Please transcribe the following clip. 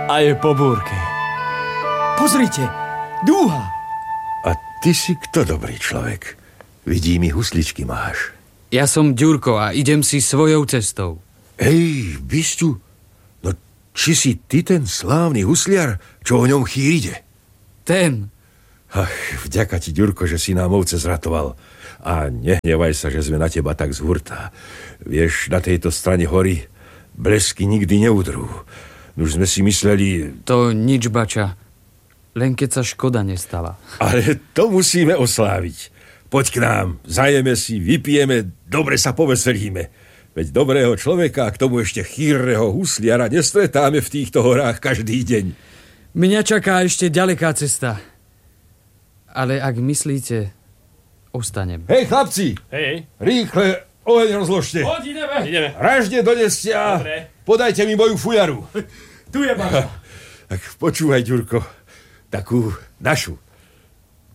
A je po búrke. Pozrite, dúha. A ty si kto, dobrý človek? Vidím, mi husličky máš. Ja som Ďurko a idem si svojou cestou. Hej, Bisťu, no či si ty ten slávny husliar, čo o ňom chýr ide? Ten. Ach, vďaka ti, Ďurko, že si nám ovce zratoval. A nehnevaj sa, že sme na teba tak z hurta. Vieš, na tejto strane hory blesky nikdy neudrú. Už sme si mysleli... To nič, bača. Len keď sa škoda nestala. Ale to musíme osláviť. Poď k nám, zajeme si, vypijeme, dobre sa poveselíme. Veď dobrého človeka a k tomu ešte chýrneho husliara nestretáme v týchto horách každý deň. Mňa čaká ešte ďaleká cesta. Ale ak myslíte, ostanem. Hej, chlapci! Hej. Rýchle oheň rozložte. Poď, ideme. Ražne doneste a podajte mi moju fujaru. Tu je bača. Tak počúvaj, Ďurko, takú našu.